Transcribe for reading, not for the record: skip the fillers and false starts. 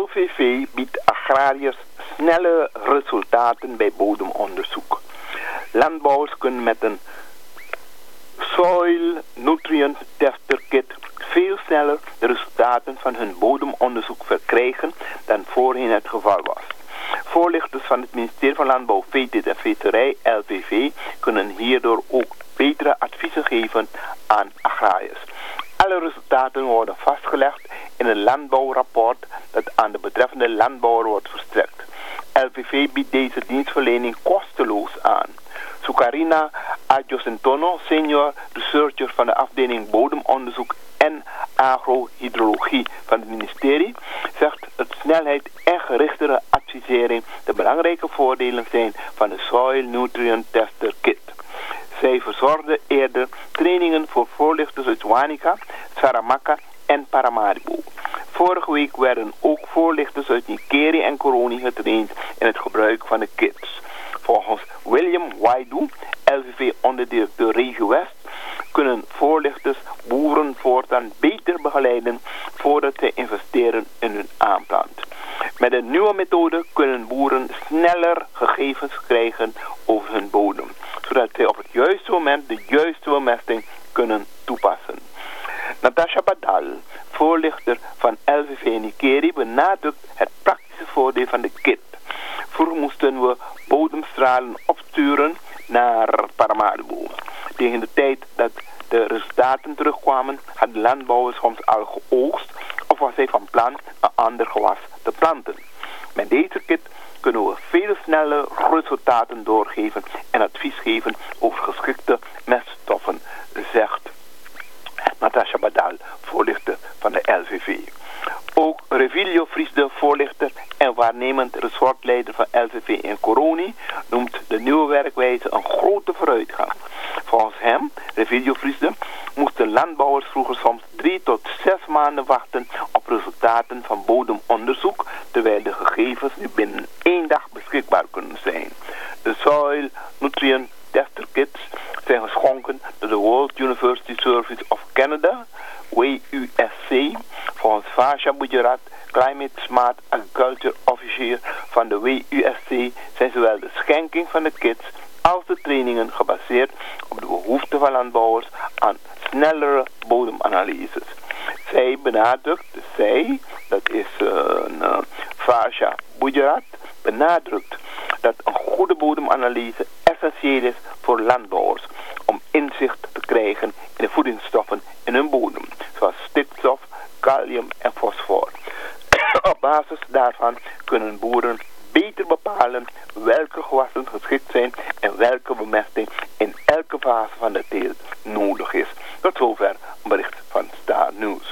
LVV biedt agrariërs snelle resultaten bij bodemonderzoek. Landbouwers kunnen met een Soil Nutrient Tester Kit veel sneller de resultaten van hun bodemonderzoek verkrijgen dan voorheen het geval was. Voorlichters van het ministerie van Landbouw, Veeteelt en Visserij, LVV, kunnen hierdoor ook betere adviezen geven aan agrariërs. Alle resultaten worden vastgelegd in een landbouwrapport dat aan de betreffende landbouwer wordt verstrekt. LVV biedt deze dienstverlening kosteloos aan. Sukarina Adjocentono, senior researcher van de afdeling bodemonderzoek en agrohydrologie van het ministerie, zegt dat snelheid en gerichtere advisering de belangrijke voordelen zijn van de Soil Nutrient Tester Kit. Zij verzorgde eerder trainingen voor voorlichters uit Wanica, Saramacca en Paramaribo. Vorige week werden ook voorlichters uit Nikeri en Koroni getraind in het gebruik van de kits. Volgens William Waidu, LVV-onderdirecteur Regio West, kunnen voorlichters boeren voortaan beter begeleiden voordat zij investeren in hun aanplant. Met een nieuwe methode kunnen boeren sneller gegevens krijgen over hun bodem, zodat zij op het juiste moment de juiste bemesting kunnen toepassen. Natasha Badal, voorlichter van LVV Nikeri, benadrukt het praktische voordeel van de kit. Vroeger moesten we bodemstralen opsturen naar Paramaribo. Tegen de tijd dat de resultaten terugkwamen, hadden landbouwers soms al geoogst of was hij van plan een ander gewas te planten. Met deze kit kunnen we veel sneller resultaten doorgeven en advies geven over geschikte meststoffen, zegt Natasha Badal, voorlichter van de LVV. Ook Revilio Vries, de voorlichter en waarnemend resortleider van LVV in Koroni, noemt de nieuwe werkwijze een grote vooruitgang. Volgens hem, Revilio Vries, moesten landbouwers vroeger soms 3 tot 6 maanden wachten op resultaten van bodemonderzoek, terwijl de gegevens nu binnen 1 dag beschikbaar kunnen zijn. De Soil Nutrient Tester Kits zijn geschonken door de World University Service of Canada, WUSC. Volgens Vasha Bujarat, Climate Smart Agriculture Officier van de WUSC, zijn zowel de schenking van de kits als de trainingen gebaseerd op de behoeften van landbouwers aan snellere bodemanalyses. Zij benadrukt, dat is Vasha Bujarat, benadrukt dat een goede bodemanalyse essentieel is voor landbouwers om inzicht te krijgen in de voedingsstoffen in hun bodem, zoals stikstof, kalium en fosfor. Op basis daarvan kunnen boeren beter bepalen welke gewassen geschikt zijn en welke bemesting in elke fase van de teelt nodig is. Tot zover een bericht van Star News.